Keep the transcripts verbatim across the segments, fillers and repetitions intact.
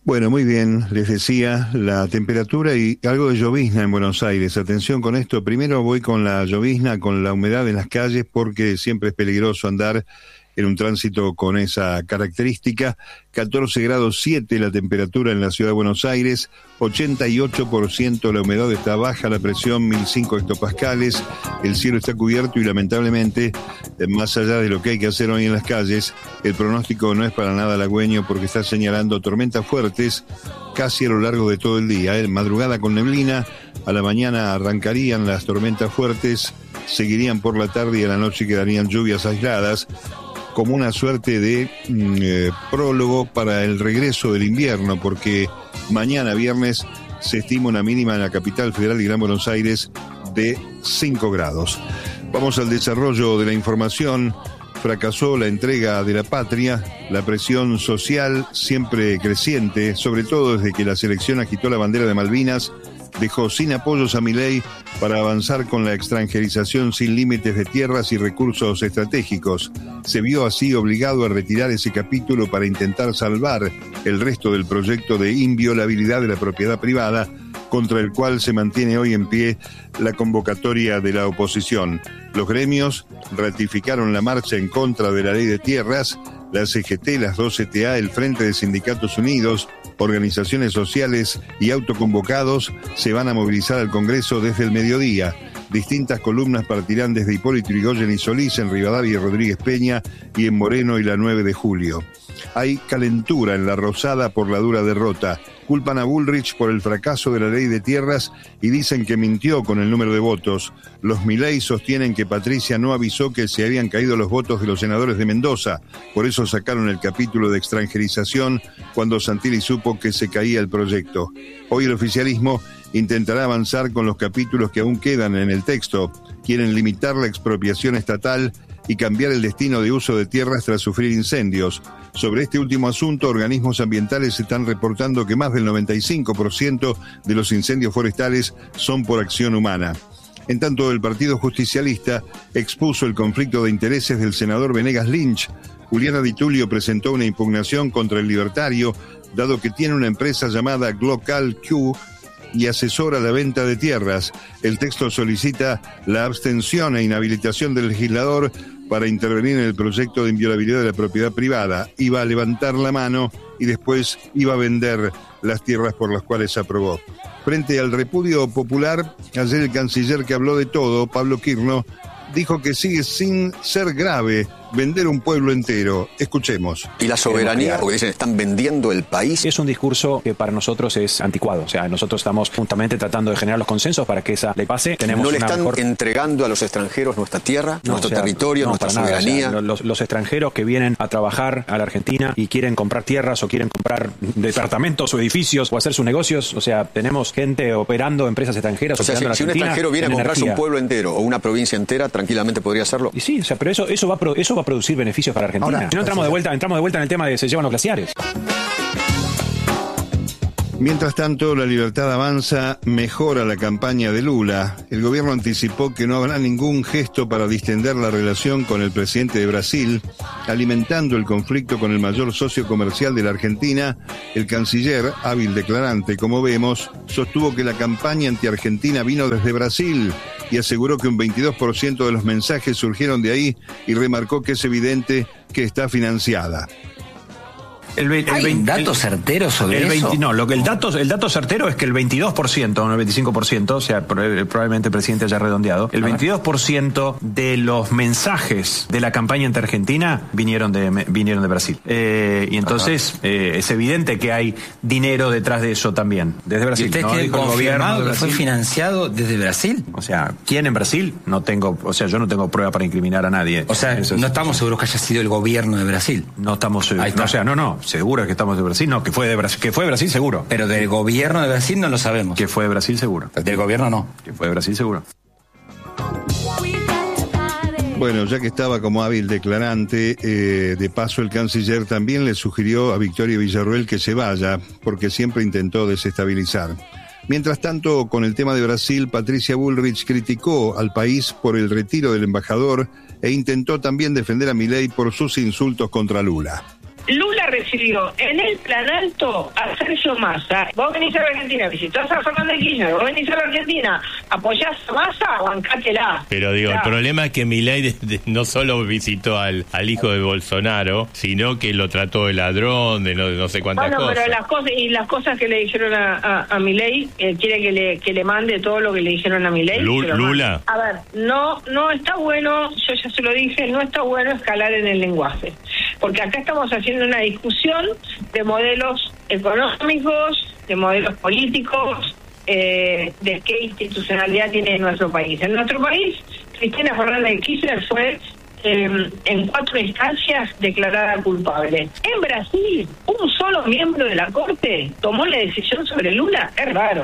Bueno, muy bien, les decía, la temperatura y algo de llovizna en Buenos Aires. Atención con esto, primero voy con la llovizna, con la humedad en las calles, porque siempre es peligroso andar en un tránsito con esa característica. catorce grados siete la temperatura en la ciudad de Buenos Aires, ochenta y ocho por ciento la humedad está baja, la presión mil cinco hectopascales, el cielo está cubierto y lamentablemente, más allá de lo que hay que hacer hoy en las calles, el pronóstico no es para nada halagüeño porque está señalando tormentas fuertes casi a lo largo de todo el día. ¿eh? Madrugada con neblina, a la mañana arrancarían las tormentas fuertes, seguirían por la tarde y a la noche quedarían lluvias aisladas, como una suerte de eh, prólogo para el regreso del invierno, porque mañana viernes se estima una mínima en la capital federal y Gran Buenos Aires de cinco grados. Vamos al desarrollo de la información. Fracasó la entrega de la patria, la presión social siempre creciente, sobre todo desde que la selección agitó la bandera de Malvinas, dejó sin apoyos a Milei para avanzar con la extranjerización sin límites de tierras y recursos estratégicos. Se vio así obligado a retirar ese capítulo para intentar salvar el resto del proyecto de inviolabilidad de la propiedad privada, contra el cual se mantiene hoy en pie la convocatoria de la oposición. Los gremios ratificaron la marcha en contra de la ley de tierras. La C G T, las dos C T A, el Frente de Sindicatos Unidos, organizaciones sociales y autoconvocados se van a movilizar al Congreso desde el mediodía. Distintas columnas partirán desde Hipólito Yrigoyen y Solís, en Rivadavia y Rodríguez Peña y en Moreno y la nueve de julio. Hay calentura en la Rosada por la dura derrota. Culpan a Bullrich por el fracaso de la ley de tierras y dicen que mintió con el número de votos. Los Milei sostienen que Patricia no avisó que se habían caído los votos de los senadores de Mendoza. Por eso sacaron el capítulo de extranjerización cuando Santilli supo que se caía el proyecto. Hoy el oficialismo intentará avanzar con los capítulos que aún quedan en el texto. Quieren limitar la expropiación estatal y cambiar el destino de uso de tierras tras sufrir incendios. Sobre este último asunto, organismos ambientales están reportando que más del noventa y cinco por ciento de los incendios forestales son por acción humana. En tanto, el Partido Justicialista expuso el conflicto de intereses del senador Venegas Lynch. Juliana Di Tulio presentó una impugnación contra el libertario, dado que tiene una empresa llamada Glocal Q y asesora la venta de tierras. El texto solicita la abstención e inhabilitación del legislador para intervenir en el proyecto de inviolabilidad de la propiedad privada. Iba a levantar la mano y después iba a vender las tierras por las cuales aprobó. Frente al repudio popular, ayer el canciller que habló de todo, Pablo Quirno, dijo que sigue sin ser grave vender un pueblo entero. Escuchemos. ¿Y la soberanía? Porque dicen, están vendiendo el país. Es un discurso que para nosotros es anticuado. O sea, nosotros estamos justamente tratando de generar los consensos para que esa le pase. Tenemos ¿No le una están mejor... entregando a los extranjeros nuestra tierra, no, nuestro o sea, territorio, no, nuestra soberanía? O sea, los, los extranjeros que vienen a trabajar a la Argentina y quieren comprar tierras o quieren comprar departamentos o edificios o hacer sus negocios, o sea, tenemos gente operando, empresas extranjeras o sea, operando si, en Argentina. Si un extranjero viene a comprarse energía. un pueblo entero o una provincia entera, tranquilamente podría hacerlo. Y sí, o sea, pero eso, eso, va, a pro, eso va a producir beneficios para Argentina. Ahora, si no entramos de vuelta, entramos de vuelta en el tema de se llevan los glaciares. Mientras tanto, La Libertad Avanza mejora la campaña de Lula. El gobierno anticipó que no habrá ningún gesto para distender la relación con el presidente de Brasil, alimentando el conflicto con el mayor socio comercial de la Argentina. El canciller, hábil declarante, como vemos, sostuvo que la campaña anti-argentina vino desde Brasil y aseguró que un veintidós por ciento de los mensajes surgieron de ahí y remarcó que es evidente que está financiada. El, el, ¿Hay el, datos certeros sobre el veinte, eso? No, lo que el dato, el dato certero es que el veintidós por ciento, no el veinticinco por ciento, o sea, probablemente el presidente haya redondeado, el veintidós por ciento de los mensajes de la campaña ante Argentina vinieron de vinieron de Brasil. Eh, y entonces eh, es evidente que hay dinero detrás de eso también, desde Brasil. ¿Y usted ¿no? tiene Dijo el gobierno de que fue financiado desde Brasil? O sea, ¿quién en Brasil? No tengo, o sea, yo no tengo prueba para incriminar a nadie. O sea, eso no es, estamos seguros que haya sido el gobierno de Brasil. No estamos seguros. No, o sea, no, no, seguro que estamos de Brasil, no, que fue de Brasil, que fue de Brasil seguro. Pero del gobierno de Brasil no lo sabemos. Que fue de Brasil seguro. Del gobierno no. Que fue de Brasil seguro. Bueno, ya que estaba como hábil declarante, eh, de paso el canciller también le sugirió a Victoria Villarruel que se vaya, porque siempre intentó desestabilizar. Mientras tanto, con el tema de Brasil, Patricia Bullrich criticó al país por el retiro del embajador e intentó también defender a Milei por sus insultos contra Lula. Lula recibió en el Plan Alto a Sergio Massa. Vos venís a la Argentina, visitás a Fernández Kirchner, vos venís a la Argentina, apoyás a Massa, bancátela. Pero digo, claro. El problema es que Milei de, de, no solo visitó al, al hijo de Bolsonaro, sino que lo trató de ladrón, de no, no sé cuántas bueno, cosas. Pero las cosas y las cosas que le dijeron a, a, a Milei, eh, quiere que le que le mande todo lo que le dijeron a Milei. Lu, Lula. A ver, no no está bueno, yo ya se lo dije, no está bueno escalar en el lenguaje, porque acá estamos haciendo una discusión de modelos económicos, de modelos políticos, eh, de qué institucionalidad tiene nuestro país. En nuestro país, Cristina Fernández de Kirchner fue eh, en cuatro instancias declarada culpable. En Brasil, un solo miembro de la Corte tomó la decisión sobre Lula. Es raro.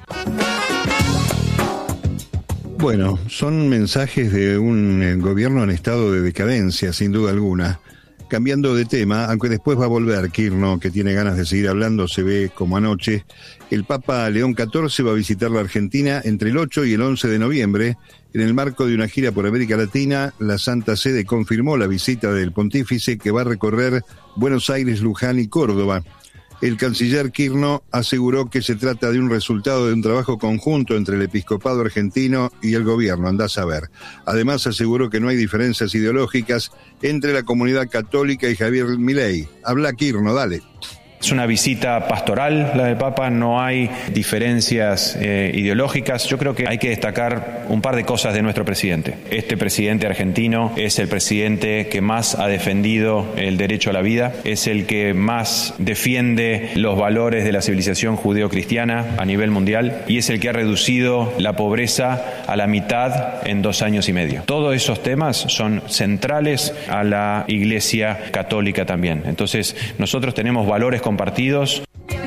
Bueno, son mensajes de un eh, gobierno en estado de decadencia, sin duda alguna. Cambiando de tema, aunque después va a volver Kirchner, que tiene ganas de seguir hablando, se ve como anoche, el Papa León catorce va a visitar la Argentina entre el ocho y el once de noviembre. En el marco de una gira por América Latina, la Santa Sede confirmó la visita del pontífice, que va a recorrer Buenos Aires, Luján y Córdoba. El canciller Kirchner aseguró que se trata de un resultado de un trabajo conjunto entre el episcopado argentino y el gobierno, andá a saber. Además aseguró que no hay diferencias ideológicas entre la comunidad católica y Javier Milei. Habla Kirchner, dale. Es una visita pastoral la del Papa, no hay diferencias eh, ideológicas. Yo creo que hay que destacar un par de cosas de nuestro presidente. Este presidente argentino es el presidente que más ha defendido el derecho a la vida, es el que más defiende los valores de la civilización judeo-cristiana a nivel mundial y es el que ha reducido la pobreza a la mitad en dos años y medio. Todos esos temas son centrales a la Iglesia Católica también. Entonces, nosotros tenemos valores compartidos.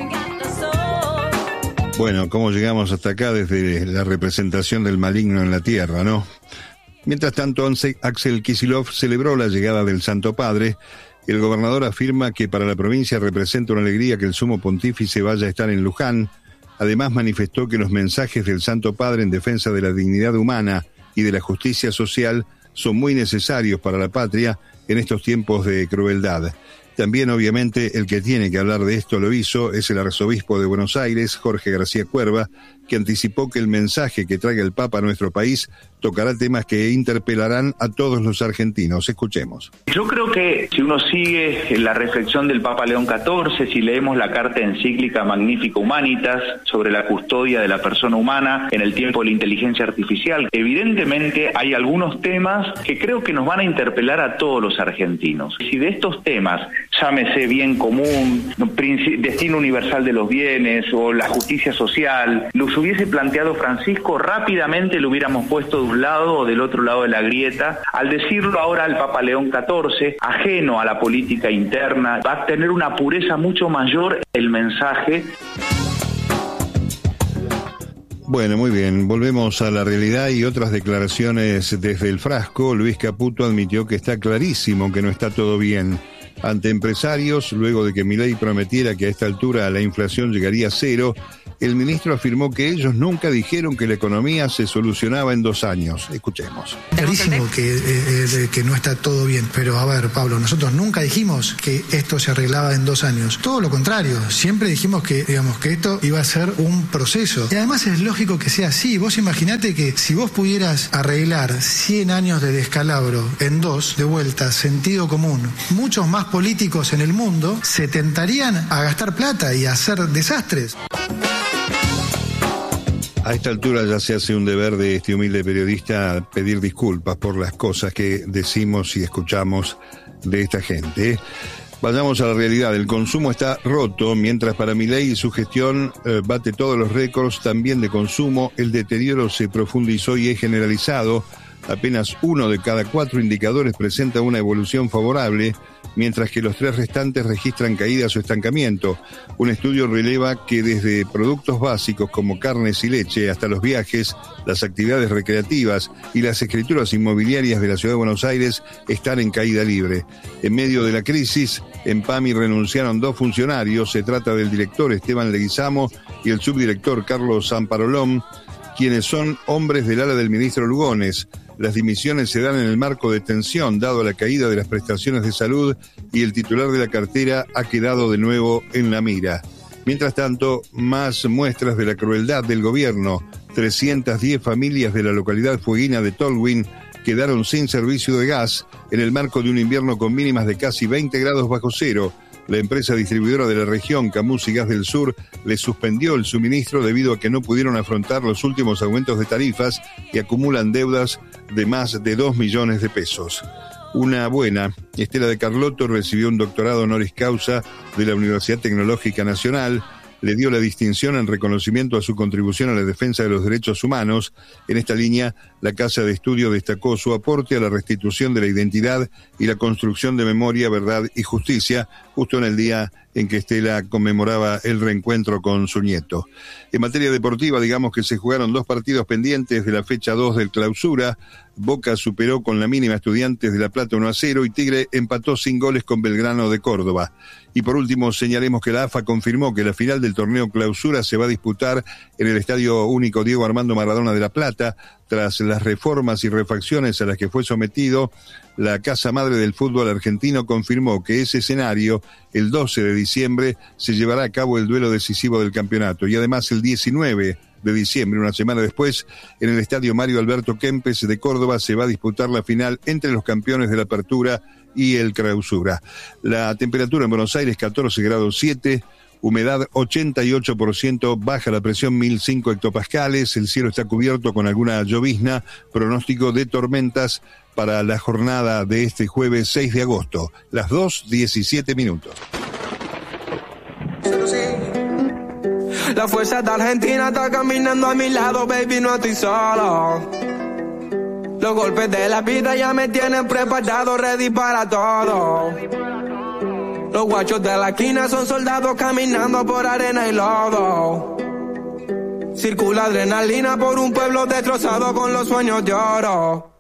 Bueno, ¿cómo llegamos hasta acá desde la representación del maligno en la tierra, no? Mientras tanto, Axel Kicillof celebró la llegada del Santo Padre. El gobernador afirma que para la provincia representa una alegría que el sumo pontífice vaya a estar en Luján. Además, manifestó que los mensajes del Santo Padre en defensa de la dignidad humana y de la justicia social son muy necesarios para la patria en estos tiempos de crueldad. También, obviamente, el que tiene que hablar de esto lo hizo, es el arzobispo de Buenos Aires, Jorge García Cuerva, que anticipó que el mensaje que traiga el Papa a nuestro país tocará temas que interpelarán a todos los argentinos. Escuchemos. Yo creo que si uno sigue la reflexión del Papa León catorce, si leemos la carta encíclica Magnificat Humanitas sobre la custodia de la persona humana en el tiempo de la inteligencia artificial, evidentemente hay algunos temas que creo que nos van a interpelar a todos los argentinos. Si de estos temas, llámese bien común, destino universal de los bienes o la justicia social, los hubiese planteado Francisco, rápidamente lo hubiéramos puesto de un lado o del otro lado de la grieta. Al decirlo ahora al Papa León catorce, ajeno a la política interna, va a tener una pureza mucho mayor el mensaje. Bueno, muy bien, volvemos a la realidad y otras declaraciones desde el frasco. Luis Caputo admitió que está clarísimo que no está todo bien. Ante empresarios, luego de que Milei prometiera que a esta altura la inflación llegaría a cero, el ministro afirmó que ellos nunca dijeron que la economía se solucionaba en dos años. Escuchemos. Clarísimo que, eh, que no está todo bien, pero a ver, Pablo, nosotros nunca dijimos que esto se arreglaba en dos años. Todo lo contrario, siempre dijimos que, digamos, que esto iba a ser un proceso. Y además es lógico que sea así. Vos imaginate que si vos pudieras arreglar cien años de descalabro en dos, de vuelta, sentido común, muchos más políticos en el mundo se tentarían a gastar plata y a hacer desastres. A esta altura ya se hace un deber de este humilde periodista pedir disculpas por las cosas que decimos y escuchamos de esta gente. Vayamos a la realidad. El consumo está roto, mientras para Milei y su gestión eh, bate todos los récords también de consumo. El deterioro se profundizó y es generalizado. Apenas uno de cada cuatro indicadores presenta una evolución favorable, mientras que los tres restantes registran caídas o estancamiento. Un estudio releva que desde productos básicos como carnes y leche hasta los viajes, las actividades recreativas y las escrituras inmobiliarias de la Ciudad de Buenos Aires están en caída libre. En medio de la crisis, en PAMI renunciaron dos funcionarios. Se trata del director Esteban Leguizamo y el subdirector Carlos Zamparolón, quienes son hombres del ala del ministro Lugones. Las dimisiones se dan en el marco de tensión, dado la caída de las prestaciones de salud, y el titular de la cartera ha quedado de nuevo en la mira. Mientras tanto, más muestras de la crueldad del gobierno. trescientas diez familias de la localidad fueguina de Tolwyn quedaron sin servicio de gas en el marco de un invierno con mínimas de casi veinte grados bajo cero. La empresa distribuidora de la región, Camus y Gas del Sur, les suspendió el suministro debido a que no pudieron afrontar los últimos aumentos de tarifas y acumulan deudas de más de dos millones de pesos. Una buena, Estela de Carlotto recibió un doctorado honoris causa de la Universidad Tecnológica Nacional, le dio la distinción en reconocimiento a su contribución a la defensa de los derechos humanos. En esta línea, la Casa de Estudio destacó su aporte a la restitución de la identidad y la construcción de memoria, verdad y justicia, justo en el día en que Estela conmemoraba el reencuentro con su nieto. En materia deportiva, digamos que se jugaron dos partidos pendientes de la fecha dos del Clausura. Boca superó con la mínima Estudiantes de La Plata uno a cero y Tigre empató sin goles con Belgrano de Córdoba. Y por último, señalemos que la A F A confirmó que la final del torneo Clausura se va a disputar en el Estadio Único Diego Armando Maradona de La Plata. Tras las reformas y refacciones a las que fue sometido, la Casa Madre del Fútbol Argentino confirmó que ese escenario, el doce de diciembre, se llevará a cabo el duelo decisivo del campeonato. Y además el diecinueve de diciembre, una semana después, en el Estadio Mario Alberto Kempes de Córdoba se va a disputar la final entre los campeones de la Apertura y el Clausura. La temperatura en Buenos Aires catorce grados siete, humedad ochenta y ocho por ciento, baja la presión mil cinco hectopascales, el cielo está cubierto con alguna llovizna, pronóstico de tormentas para la jornada de este jueves seis de agosto, las dos diecisiete minutos. La fuerza de Argentina está caminando a mi lado, baby, no estoy solo. Los golpes de la vida ya me tienen preparado, ready para todo. Los guachos de la esquina son soldados caminando por arena y lodo. Circula adrenalina por un pueblo destrozado con los sueños de oro.